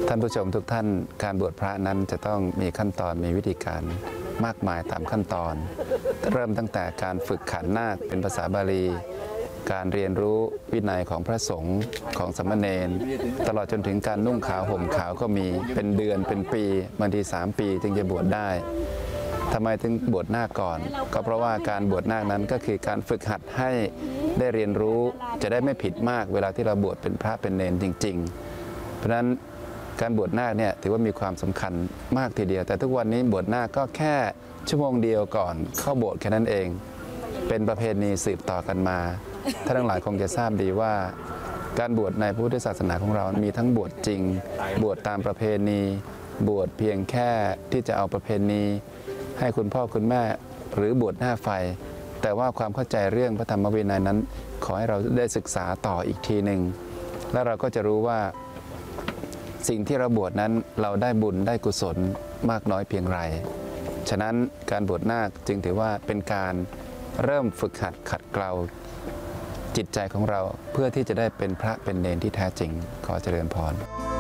ท่านผู้ชมทุกท่านการบวชพระนั้นจะต้องมีขั้นตอนมีวิธีการมากมายตามขั้นตอนเริ่มตั้งแต่การฝึกขันนาคเป็นภาษาบาลีการเรียนรู้วินัยของพระสงฆ์ของสามเณรตลอดจนถึงการนุ่งขาวห่มขาวก็มีเป็นเดือนเป็นปีบางที3 ปีจึงจะบวชได้ทำไมถึงบวชนาคก่อนก็เพราะว่าการบวชนาคนั้นก็คือการฝึกหัดให้ได้เรียนรู้จะได้ไม่ผิดมากเวลาที่เราบวชเป็นพระเป็นเณรจริงๆเพราะฉะนั้นการบวชนาคเนี่ยถือว่ามีความสำคัญมากทีเดียวแต่ทุกวันนี้บวชนาคก็แค่ชั่วโมงเดียวก่อนเข้าโบสถ์แค่นั้นเองเป็นประเพณีสืบต่อกันมาท่านทั้งหลายคงจะทราบดีว่าการบวชในพุทธศาสนาของเรามีทั้งบวชจริงบวชตามประเพณีบวชเพียงแค่ที่จะเอาประเพณีให้คุณพ่อคุณแม่หรือบวชหน้าไฟแต่ว่าความเข้าใจเรื่องพระธรรมวินัยนั้นขอให้เราได้ศึกษาต่ออีกทีหนึ่งแล้วเราก็จะรู้ว่าสิ่งที่เราบวชนั้นเราได้บุญได้กุศลมากน้อยเพียงไรฉะนั้นการบวชนาคจึงถือว่าเป็นการเริ่มฝึกหัดขัดเกลาจิตใจของเราเพื่อที่จะได้เป็นพระเป็นเณรที่แท้จริงขอเจริญพร